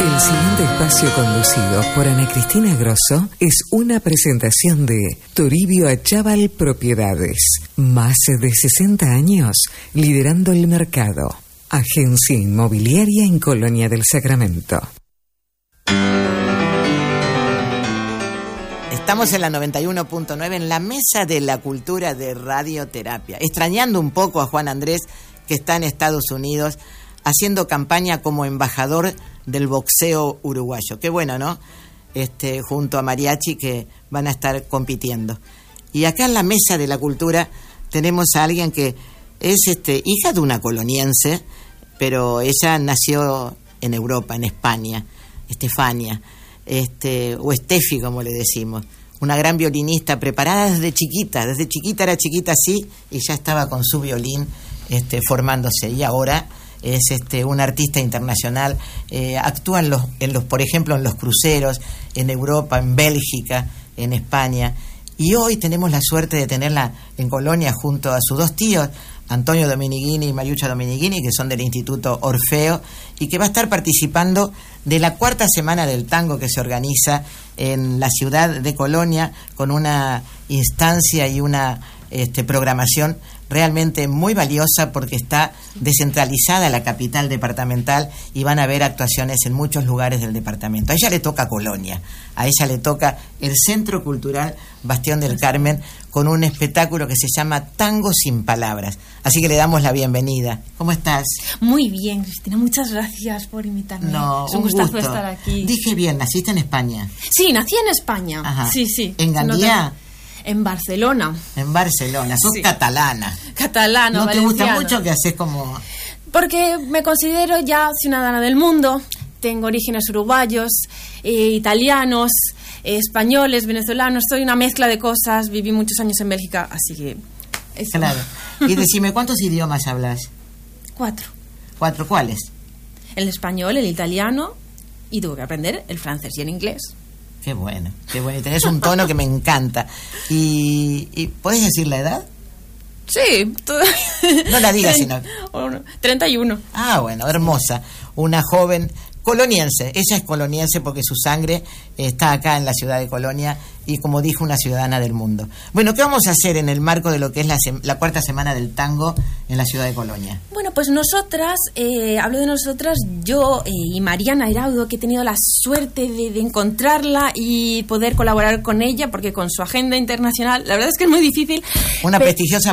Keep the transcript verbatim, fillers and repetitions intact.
El siguiente espacio conducido por Ana Cristina Grosso es una presentación de Toribio Achával Propiedades. Más de sesenta años liderando el mercado. Agencia inmobiliaria en Colonia del Sacramento. Estamos en la noventa y uno punto nueve en la Mesa de la Cultura de Radioterapia. Extrañando un poco a Juan Andrés, que está en Estados Unidos haciendo campaña como embajador del boxeo uruguayo. Qué bueno, ¿no? Este, junto a Mariachi, que van a estar compitiendo. Y acá en la Mesa de la Cultura tenemos a alguien que es este, hija de una coloniense, pero ella nació en Europa, en España, Estefania, este, o Estefi, como le decimos. Una gran violinista preparada desde chiquita, desde chiquita era chiquita así, y ya estaba con su violín este, formándose. Y ahora es este un artista internacional, eh, actúa en los, en los, por ejemplo, en los cruceros, en Europa, en Bélgica, en España, y hoy tenemos la suerte de tenerla en Colonia junto a sus dos tíos, Antonio Dominighini y Mayucha Dominighini, que son del Instituto Orfeo, y que va a estar participando de la cuarta semana del tango que se organiza en la ciudad de Colonia, con una instancia y una este, programación realmente muy valiosa, porque está descentralizada la capital departamental y van a haber actuaciones en muchos lugares del departamento. A ella le toca Colonia, a ella le toca el Centro Cultural Bastión del Carmen, con un espectáculo que se llama Tango sin Palabras. Así que le damos la bienvenida. ¿Cómo estás? Muy bien, Cristina, muchas gracias por invitarme. No, es un, un gustazo gusto. estar aquí. Dije bien, ¿naciste en España? Sí, nací en España. Ajá. Sí, sí. ¿En Gandía? En Barcelona. En Barcelona, sos sí. catalana. Catalana, ¿No te valenciana. gusta mucho que haces como...? Porque me considero ya ciudadana del mundo, tengo orígenes uruguayos, eh, italianos, eh, españoles, venezolanos, soy una mezcla de cosas, viví muchos años en Bélgica, así que... Eso. Claro. Y decime, ¿cuántos idiomas hablas? Cuatro. ¿Cuatro cuáles? El español, el italiano, y tuve que aprender el francés y el inglés. Qué bueno, qué bueno. Y tenés un tono que me encanta. ¿Y, y podés decir la edad? Sí. No la digas, sino... treinta y uno. Ah, bueno, hermosa. Una joven coloniense. Ella es coloniense porque su sangre está acá en la ciudad de Colonia y, como dijo, una ciudadana del mundo. Bueno, ¿qué vamos a hacer en el marco de lo que es la, sem- la cuarta semana del tango en la ciudad de Colonia? Bueno, pues nosotras, eh, hablo de nosotras, yo eh, y Mariana Iraudo, que he tenido la suerte de, de encontrarla y poder colaborar con ella, porque con su agenda internacional, la verdad es que es muy difícil. Una Pe- prestigiosa